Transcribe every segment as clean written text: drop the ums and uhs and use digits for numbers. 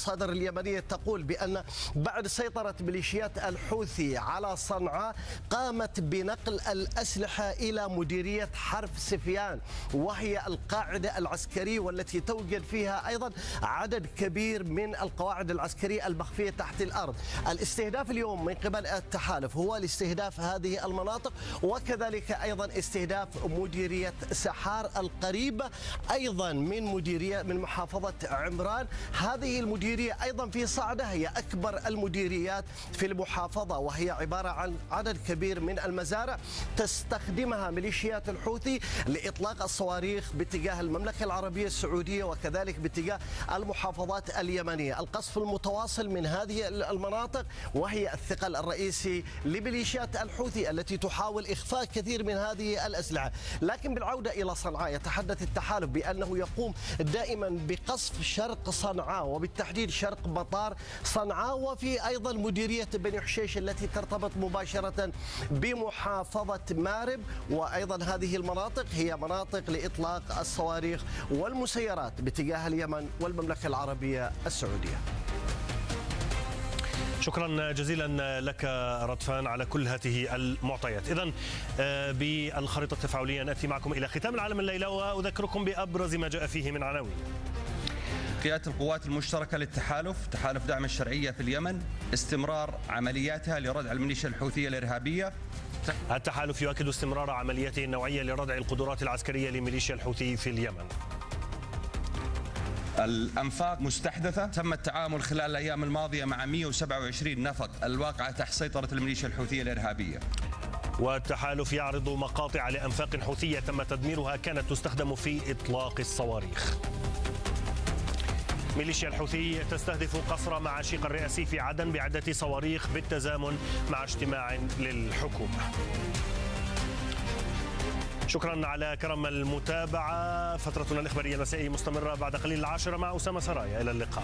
المصادر اليمنية تقول بأن بعد سيطرة ميليشيات الحوثي على صنعاء قامت بنقل الأسلحة إلى مديرية حرف سفيان، وهي القاعدة العسكرية والتي توجد فيها أيضا عدد كبير من القواعد العسكرية المخفية تحت الأرض. الاستهداف اليوم من قبل التحالف هو الاستهداف هذه المناطق، وكذلك أيضا استهداف مديرية سحار القريبة أيضا من محافظة عمران. هذه المديرية أيضا في صعدة هي أكبر المديريات في المحافظة، وهي عبارة عن عدد كبير من المزارع تستخدمها ميليشيات الحوثي لإطلاق الصواريخ باتجاه المملكة العربية السعودية وكذلك باتجاه المحافظات اليمنية. القصف المتواصل من هذه المناطق وهي الثقل الرئيسي لميليشيات الحوثي التي تحاول إخفاء كثير من هذه الأسلحة. لكن بالعودة إلى صنعاء، يتحدث التحالف بأنه يقوم دائما بقصف شرق صنعاء وبالتحديد شرق مطار صنعاء، وفي أيضا مديرية بني حشيش التي ترتبط مباشرة بمحافظة مارب. وأيضا هذه المناطق هي مناطق لإطلاق الصواريخ والمسيرات باتجاه اليمن والمملكة العربية السعودية. شكرا جزيلا لك رضفان على كل هذه المعطيات. إذن بالخريطة التفاعلية نأتي معكم إلى ختام العالم الليلة، وأذكركم بأبرز ما جاء فيه من عناوين. قيادة القوات المشتركة للتحالف، تحالف دعم الشرعية في اليمن، استمرار عملياتها لردع الميليشيا الحوثية الإرهابية. التحالف يؤكد استمرار عملياته النوعية لردع القدرات العسكرية لميليشيا الحوثي في اليمن. الأنفاق مستحدثة، تم التعامل خلال الأيام الماضية مع 127 نفق الواقعة تحت سيطرة الميليشيا الحوثية الإرهابية. والتحالف يعرض مقاطع لأنفاق حوثية تم تدميرها كانت تستخدم في إطلاق الصواريخ. ميليشيا الحوثي تستهدف قصر معاشيق الرئاسي في عدن بعدة صواريخ بالتزامن مع اجتماع للحكومة. شكرا على كرم المتابعة. فترتنا الإخبارية المسائية مستمرة بعد قليل 10 مع أسامة سرايا. إلى اللقاء.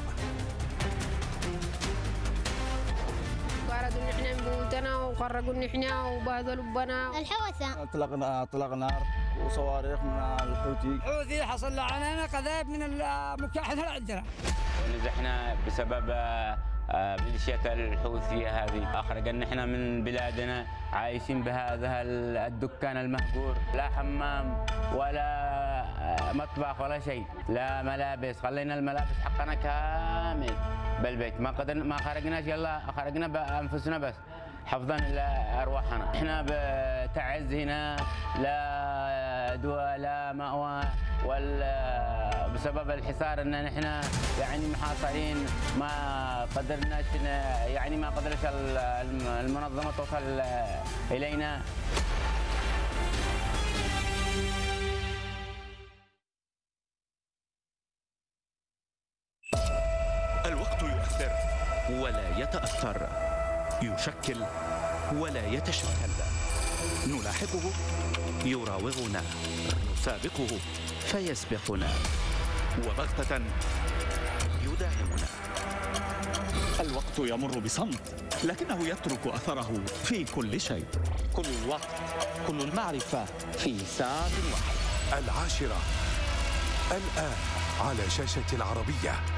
قالوا ان احنا نموتنا وخرجوا ان احنا وبهذلوا بنا الحوثة. اطلق نار وصواريخ من الحوثي، حصل علينا قذائف من المكاحدة عندنا. نزحنا بسبب ميليشيات الحوثية هذه، أخرجنا احنا من بلادنا، عايشين بهذا الدكان المهجور، لا حمام ولا مطبخ ولا شيء، لا ملابس، خلينا الملابس حقنا كامل بالبيت، ما خرجناش، يلا خرجنا بأنفسنا بس حفظا لأرواحنا. احنا بتعز هنا، لا دواء لا مأوى، بسبب الحصار ان نحن يعني محاصرين، ما قدرناش يعني ما قدرش المنظمة توصل إلينا. الوقت يؤثر ولا يتأثر، يشكل ولا يتشكل، نلاحقه يراوغنا، نسابقه فيسبقنا، وبغتة يداهمنا. الوقت يمر بصمت، لكنه يترك أثره في كل شيء. كل الوقت، كل المعرفة في ساعة واحدة. 10:00 الآن على شاشة العربية.